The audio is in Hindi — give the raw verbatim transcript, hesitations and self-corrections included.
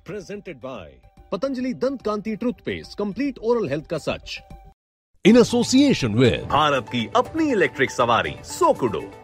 Presented by Patanjali Dant Kanti Toothpaste, complete oral health का सच. In association with भारत की अपनी इलेक्ट्रिक सवारी सोकुडो.